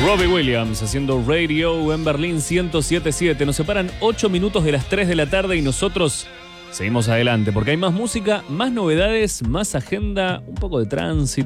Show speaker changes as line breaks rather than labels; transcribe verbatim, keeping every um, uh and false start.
Robbie Williams haciendo Radio en Berlín ciento siete punto siete. Nos separan ocho minutos de las tres de la tarde y nosotros seguimos adelante porque hay más música, más novedades, más agenda, un poco de tránsito.